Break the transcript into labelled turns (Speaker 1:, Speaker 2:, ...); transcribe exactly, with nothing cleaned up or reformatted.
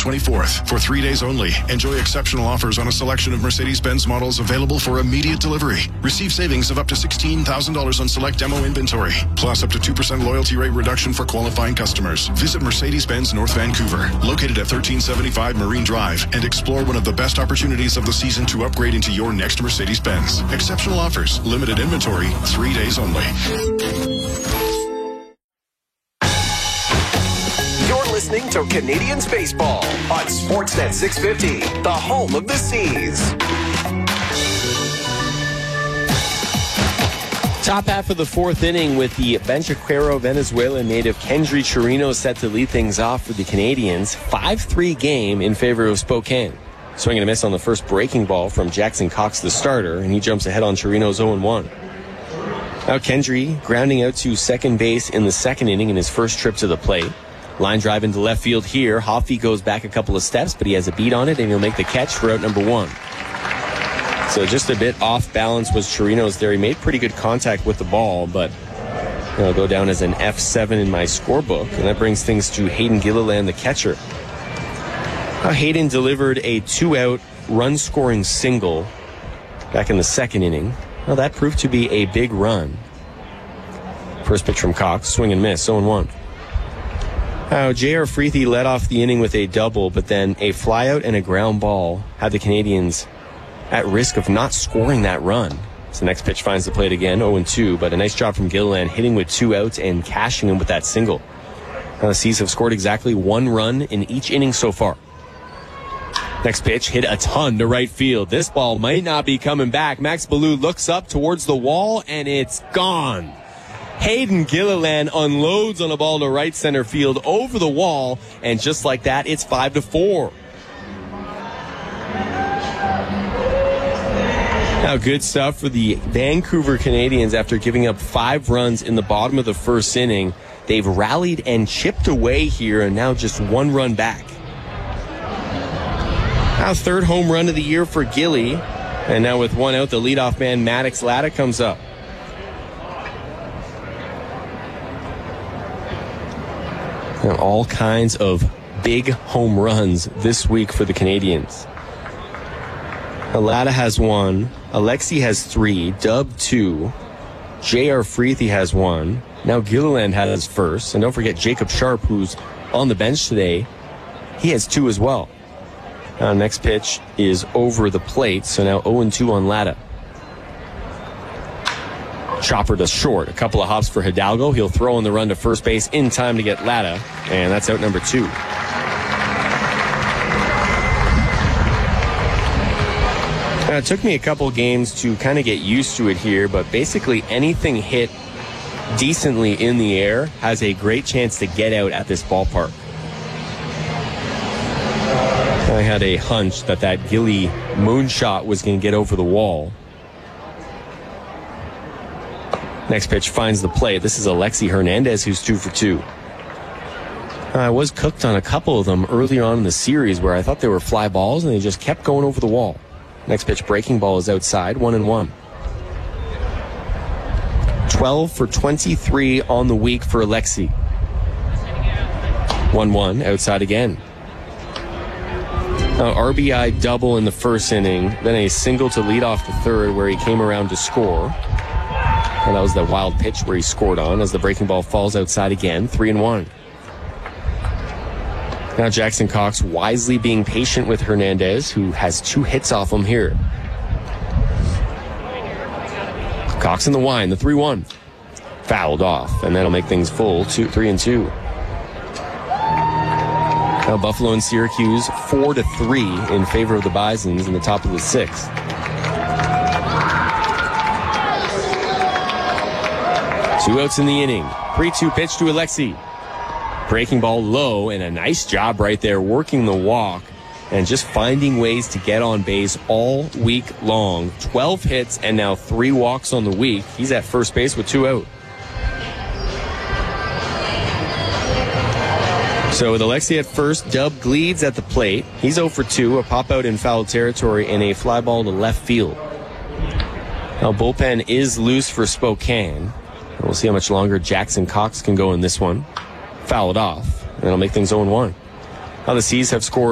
Speaker 1: twenty-fourth. For three days only, enjoy exceptional offers on a selection of Mercedes-Benz models available for immediate delivery. Receive savings of up to sixteen thousand dollars on select demo inventory, plus up to two percent loyalty rate reduction for qualifying customers. Visit Mercedes-Benz North Vancouver, located at thirteen seventy-five Marine Drive, and explore one of the best opportunities of the season to upgrade into your next Mercedes-Benz. Exceptional offers, limited inventory, three days only.
Speaker 2: Listening to Canadians Baseball on Sportsnet six fifty, the home of the Seas.
Speaker 3: Top half of the fourth inning with the Benchaquero Venezuelan native Kendry Chirino set to lead things off for the Canadians. five three game in favor of Spokane. Swing and a miss on the first breaking ball from Jackson Cox, the starter, and he jumps ahead on Chirino's oh and one. Now Kendry grounding out to second base in the second inning in his first trip to the plate. Line drive into left field here. Hoffey goes back a couple of steps, but he has a beat on it, and he'll make the catch for out number one. So just a bit off balance was Chirino's there. He made pretty good contact with the ball, but it'll go down as an F seven in my scorebook, and that brings things to Hayden Gilliland, the catcher. Now Hayden delivered a two-out run-scoring single back in the second inning. Well, that proved to be a big run. First pitch from Cox, swing and miss, oh and one. Now, J R. Freethy led off the inning with a double, but then a flyout and a ground ball had the Canadians at risk of not scoring that run. So the next pitch finds the plate again, oh and two, but a nice job from Gilliland hitting with two outs and cashing him with that single. Now the Seas have scored exactly one run in each inning so far. Next pitch hit a ton to right field. This ball might not be coming back. Max Ballou looks up towards the wall, and it's gone. Hayden Gilliland unloads on a ball to right center field over the wall, and just like that, it's five to four. Now, good stuff for the Vancouver Canadians after giving up five runs in the bottom of the first inning. They've rallied and chipped away here, and now just one run back. Now, third home run of the year for Gilly, and now with one out, the leadoff man Maddox Latta comes up. And all kinds of big home runs this week for the Canadians. Latta has one. Alexi has three. Dub two. J R. Freethy has one. Now Gilliland has his first. And don't forget Jacob Sharp, who's on the bench today. He has two as well. Now next pitch is over the plate. So now oh and two on Latta. Chopper to short. A couple of hops for Hidalgo. He'll throw on the run to first base in time to get Latta. And that's out number two. Now, it took me a couple games to kind of get used to it here, but basically anything hit decently in the air has a great chance to get out at this ballpark. I had a hunch that that Gilly moonshot was going to get over the wall. Next pitch finds the plate. This is Alexi Hernandez, who's two for two. I was cooked on a couple of them earlier on in the series where I thought they were fly balls and they just kept going over the wall. Next pitch, breaking ball is outside, one and one. twelve for twenty-three on the week for Alexi. one one, outside again. Now, R B I double in the first inning, then a single to lead off the third where he came around to score. And that was the wild pitch where he scored on as the breaking ball falls outside again, three and one. Now Jackson Cox wisely being patient with Hernandez, who has two hits off him here. Cox in the wine, the three one. Fouled off, and that'll make things full, two, three and two. Now Buffalo and Syracuse, four to three in favor of the Bisons in the top of the sixth. Two outs in the inning. three two pitch to Alexi. Breaking ball low, and a nice job right there working the walk and just finding ways to get on base all week long. twelve hits and now three walks on the week. He's at first base with two out. So with Alexi at first, Dub Gleeds at the plate. He's oh for two, a pop out in foul territory and a fly ball to left field. Now bullpen is loose for Spokane. We'll see how much longer Jackson Cox can go in this one. Fouled off, and that'll make things oh and one. Now the Seas have scored